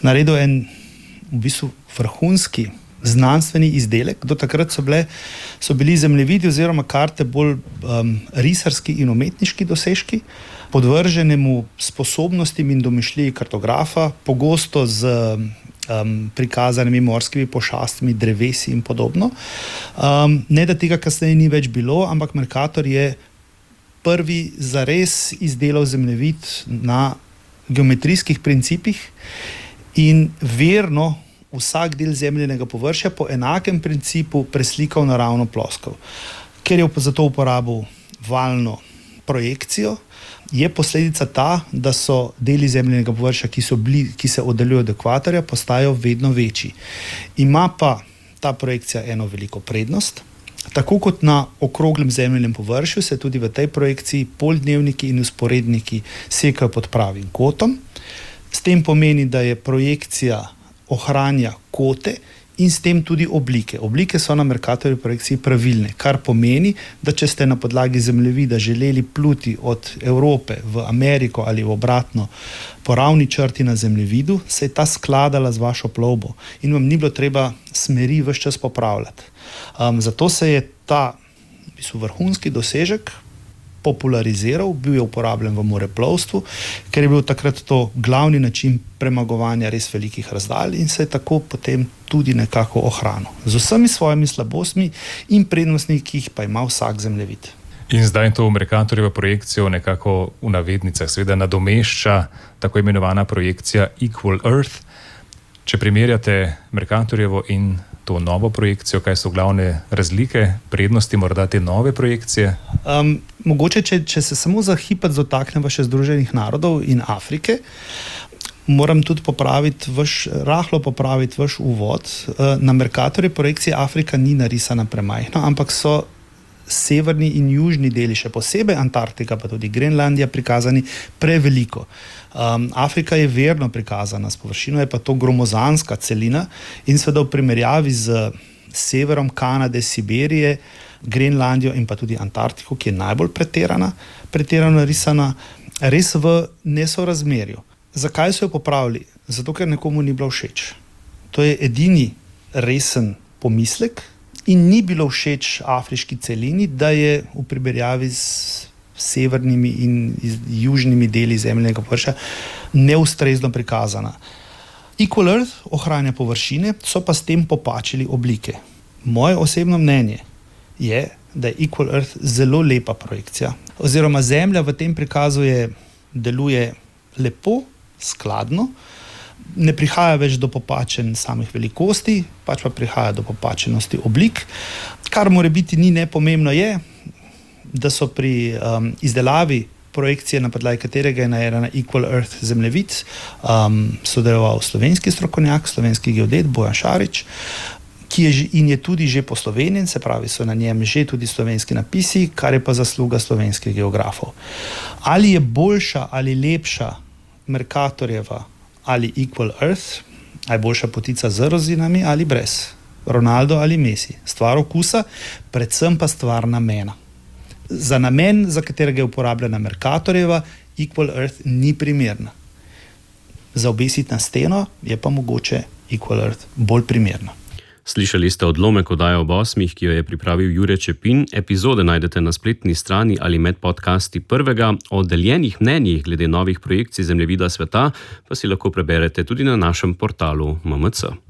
naredil en v bistvu vrhunski znanstveni izdelek. Do takrat so bili zemljevidi oziroma karte bolj risarski in umetniški dosežki, podvrženemu sposobnostim in domišljiji kartografa, pogosto z prikazanimi morskimi pošastmi, drevesi in podobno. Ne da tega kasneje ni več bilo, ampak Mercator je prvi zares izdelal zemljevid na geometrijskih principih in verno vsak del zemljenega površja po enakem principu preslikal naravno ploskev. Ker je za to uporabil valno projekcijo, je posledica ta, da so deli zemljenega površja, ki se oddaljujejo od ekvatorja, postajajo vedno večji. Ima pa ta projekcija eno veliko prednost. Tako kot na okroglem zemljenem površju se tudi v tej projekciji poldnevniki in vzporedniki sekajo pod pravim kotom. S tem pomeni, da je projekcija ohranja kote in s tem tudi oblike. Oblike so na Mercatorjevi projekciji pravilne, kar pomeni, da če ste na podlagi zemljevida želeli pluti od Evrope v Ameriko ali obratno po ravni črti na zemljevidu, se je ta skladala z vašo plovbo in vam ni bilo treba smeri ves čas popravljati. Zato se je ta vrhunski dosežek populariziral, bil je uporabljen v moreplovstvu, ker je bil takrat to glavni način premagovanja res velikih razdalj in se je tako potem tudi nekako ohranil. Z vsemi svojimi slabostmi in prednostmi, ki jih pa ima vsak zemljevid. In zdaj to Mercatorjevo projekcijo nekako v navednicah seveda nadomešča tako imenovana projekcija Equal Earth. Če primerjate Mercatorjevo in to novo projekcijo, kaj so glavne razlike, prednosti morda te nove projekcije? Mogoče, če se samo za hip dotaknemo še Združenih narodov in Afrike, moram tudi rahlo popraviti vaš uvod. Na Mercatorjevi projekciji Afrika ni narisana premajhno, ampak so severni in južni deli, še posebej Antarktika, pa tudi Grenlandija, prikazani preveliko. Afrika je verno prikazana, s površino je pa to gromozanska celina in seveda v primerjavi z severom Kanade, Sibirije, Grenlandijo in pa tudi Antarktiko, ki je najbolj pretirano narisana, res v nesorazmerju. Zakaj so jo popravili? Zato, ker nekomu ni bilo všeč. To je edini resen pomislek in ni bilo všeč afriški celini, da je v primerjavi s severnimi in južnimi deli zemljenega površja neustrezno prikazana. Equal Earth ohranja površine, so pa s tem popačili oblike. Moje osebno mnenje je, da je Equal Earth zelo lepa projekcija. Oziroma Zemlja v tem prikazu deluje lepo, skladno, ne prihaja več do popačenj samih velikosti, pač pa prihaja do popačenosti oblik. Kar morebiti ni nepomembno je, da so pri izdelavi projekcije, na podlagi katerega je narejen Equal Earth zemljevid, sodeloval slovenski strokovnjak, slovenski geodet Bojan Šarič, ki je tudi že poslovenjen, se pravi, so na njem že tudi slovenski napisi, kar je pa zasluga slovenskih geografov. Ali je boljša ali lepša Mercatorjeva ali Equal Earth, ali boljša potica z rozinami ali brez, Ronaldo ali Messi, stvar okusa, predvsem pa stvar namena. Za namen, za katerega je uporabljena Mercatorjeva, Equal Earth ni primerna. Za obesiti na steno je pa mogoče Equal Earth bolj primerna. Slišali ste odlomek oddaje ob 8, ki jo je pripravil Jure Čepin. Epizode najdete na spletni strani ali med podcasti Prvega. O deljenih mnenjih glede novih projekcij zemljevida sveta pa si lahko preberete tudi na našem portalu MMC.